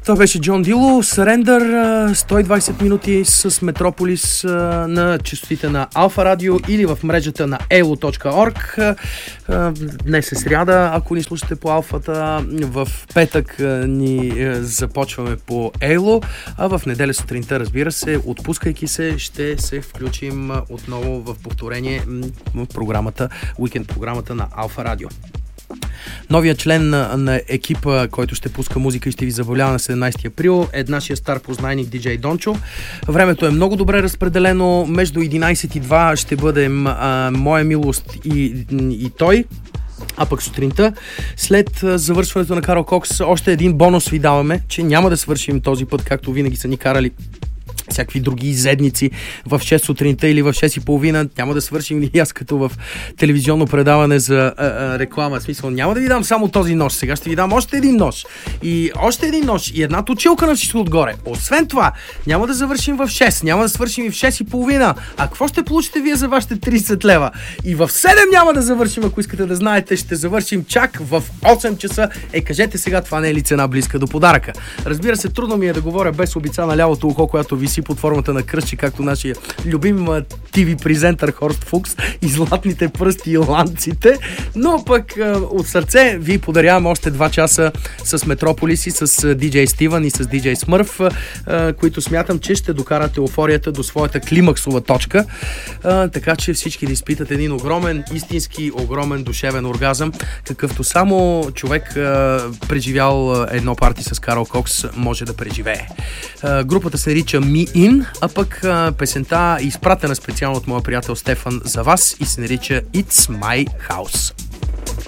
Това беше Джон Дило, Surrender, 120 минути с Метрополис на честотите на Алфа Радио или в мрежата на elo.org. Днес е сряда, ако ни слушате по Алфата, в петък ни започваме по Elo, а в неделя сутринта, разбира се, отпускайки се, ще се включим отново в повторение в програмата, уикенд програмата на Алфа Радио. Новият член на екипа, който ще пуска музика и ще ви забавлява на 17 април, е нашия стар познайник диджей Дончо. Времето е много добре разпределено. Между 11 и 2 ще бъдем Моя милост и той. А пък сутринта, след завършването на Карл Кокс, още един бонус ви даваме, че няма да свършим този път, както винаги са ни карали всякакви други изедници в 6 сутринта или в 6 и половина. Няма да свършим и аз като в телевизионно предаване за реклама. В смисъл, няма да ви дам само този нож. Сега ще ви дам още един нож. И още един нож. И една точилка на всичко отгоре. Освен това, няма да завършим в 6. Няма да свършим и в 6 и половина. А какво ще получите вие за вашите 30 лева? И в 7 няма да завършим, ако искате да знаете. Ще завършим чак в 8 часа. Кажете сега, това не е ли цена близка до подаръка? Разбира се, трудно ми е да говоря без обица на лявото ухо, която виси под формата на кръстче, както нашия любим ТВ презентър Хорст Фукс и златните пръсти и ланците. Но пък от сърце ви подарявам още 2 часа с Метрополис и с диджей Стивън и с диджей Смърф, които смятам, че ще докарат еуфорията до своята климаксова точка. Така че всички да изпитат един огромен, истински огромен душевен оргазъм, какъвто само човек преживял едно парти с Карл Кокс може да преживее. Групата се нарича Me In, а пък песента е изпратена специално от моя приятел Стефан за вас и се нарича It's My House.